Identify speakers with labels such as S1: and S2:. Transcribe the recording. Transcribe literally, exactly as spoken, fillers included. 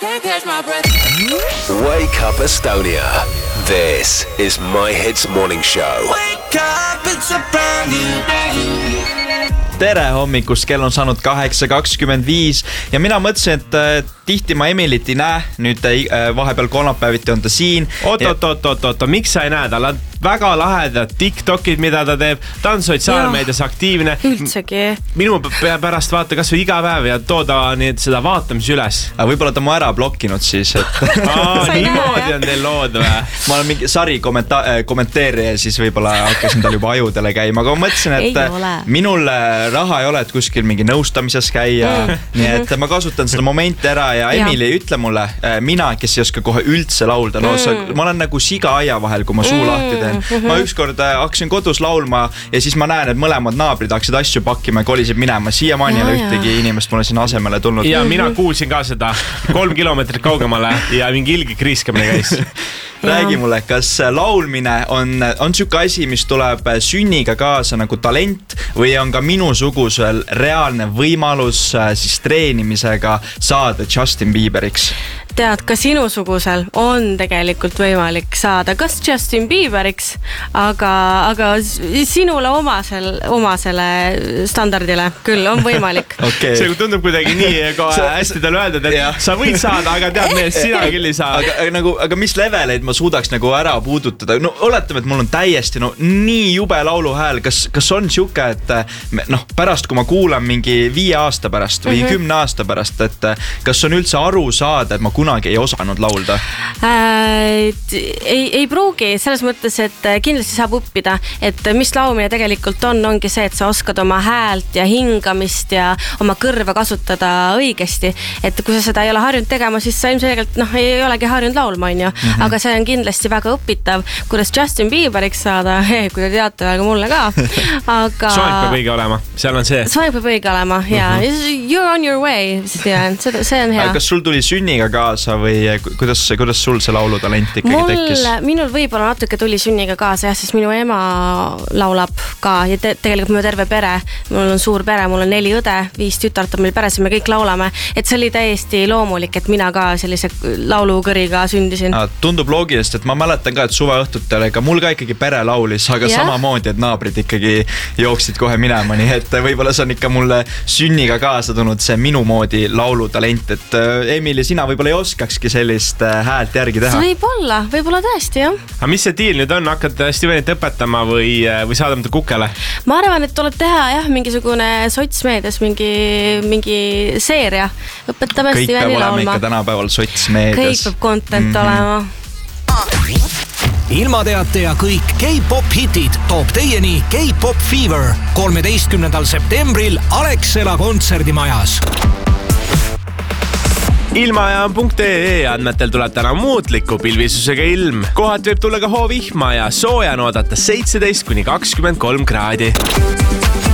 S1: Wake up Estonia. This is My Hits Morning Show.
S2: Wake up, it's a brand new day.
S3: Tere hommikust, kell on saanud kaheksa kakskümmend viis ja mina mõtlesin, et tihti ma Emilit ei näe, nüüd vahepeal kolmapäeviti on ta siin.
S4: Oot, oot, oot, oot, oot, miks sa ei näe? Tal on väga lahedad TikTokid, mida ta teeb. Ta on sotsiaalmeedias aktiivne.
S5: Üldsegi.
S4: Minu pärast vaata kas või iga päev ja tooda nii seda vaatamise üles.
S3: Aga võib-olla ta mu ära blokkinud siis, et...
S4: Aa, niimoodi on teil lood või?
S3: Ma olen mingi sari kommenta- kommenteerija, siis võib-olla hakkasin tal juba ajudele käima, aga ma mõtlesin, et minul raha ei ole, et kuskil mingi nõustamises käia, mm. nii et ma kasutan seda momenti ära ja Emili, ütle mulle, mina, kes ei oska kohe üldse laulda, no sa, ma olen nagu siga aia vahel, kui ma suu lahti teen. Ma ükskord hakkasin kodus laulma ja siis ma näen, et mõlemad naabrid hakkasid asju pakkima ja kolisib minema. Siiamaani ei ole ühtegi inimest mulle sinna asemele tulnud.
S4: Ja mina kuulsin ka seda kolm kilomeetrit kaugemale ja mingi ilge kriiskamine käis.
S3: Räägi mulle, kas laulmine on, on siuke asi, mis tuleb sünniga kaasa nagu talent või on ka minusugusel reaalne võimalus siis treenimisega saada Justin Bieberiks?
S5: Tead, ka sinusugusel on tegelikult võimalik saada kas Justin Bieberiks, aga, aga sinule omasel, omasele standardile küll on võimalik.
S3: Okay.
S4: See tundub kuidagi nii kohe hästi tal öeldud, et ja. Sa võid saada, aga tead mees, sina küll ei saa.
S3: Aga, nagu, aga mis leveleid ma suudaks nagu ära puudutada? No oletame, et mul on täiesti no, nii jube laulu hääl. Kas, kas on siuke, et no, pärast kui ma kuulan mingi viie aasta pärast või mm-hmm. kümne aasta pärast, et kas on üldse aru saada, et ma kunagi ei osanud laulda?
S5: Äh, ei, ei pruugi, selles mõttes, et kindlasti saab õppida, et mis laulmine tegelikult on, ongi see, et sa oskad oma häält ja hingamist ja oma kõrva kasutada õigesti, et kui sa seda ei ole harjunud tegema, siis sa ilmselgelt noh, ei olegi harjunud laulma, on ju. Mm-hmm. Aga see on kindlasti väga õpitav, kuidas Justin Bieberiks saada, kui te teate, aga mulle ka. Aga...
S4: Soeng peab õige olema, seal on see.
S5: Soeng peab õige olema, ja mm-hmm. You're on your way, see, see on hea.
S3: Aga kas sul tuli sünniga kaasa või kuidas, kuidas sul see laulutalent ikkagi
S5: mul,
S3: tekkis?
S5: Minul võib-olla natuke tuli sünniga kaasa, jah, sest minu ema laulab ka ja te, tegelikult minu terve pere, mul on suur pere, mul on neli õde, viis tütart on meil peres ja me kõik laulame, et see oli täiesti loomulik, et mina ka sellise laulukõriga sündisin.
S3: Tundub loogilist, et ma mäletan ka, et suveõhtutel, ega mul ka ikkagi pere laulis, aga ja? Samamoodi, et naabrid ikkagi jooksid kohe minema, nii et võib-olla see on ikka mulle sünniga kaasa tulnud see minu moodi laulutalent, et Emili, sina võib-olla ei oskakski sellist häält järgi teha.
S5: See võib olla, võib olla tõesti, jah.
S4: Aga mis see diil nüüd on? Hakkad Stevenit õpetama või, või saadame ta kukele?
S5: Ma arvan, et tuleb teha jah, mingisugune sotsmeedias mingi, mingi seeria. Õpetame
S3: kõik
S5: Steveni laulma.
S3: Kõik peab olema ikka tänapäeval sotsmeedias.
S5: Kõik peab content mm-hmm. olema.
S6: Ilmateate ja kõik K-pop hitid toob teieni K-pop Fever kolmeteistkümnendal septembril Alexela kontserdimajas.
S4: Ilmajaam.ee andmetel tuleb täna muutliku pilvisusega ilm. Kohad võib tulla ka hoovihma ja sooja on oodata seitseteist kuni kakskümmend kolm kraadi.